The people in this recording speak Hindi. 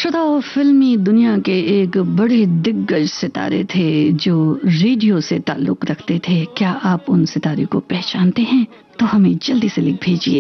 श्रोताओ, फिल्मी दुनिया के एक बड़े दिग्गज सितारे थे जो रेडियो से ताल्लुक रखते थे। क्या आप उन सितारे को पहचानते हैं? तो हमें जल्दी से लिख भेजिए।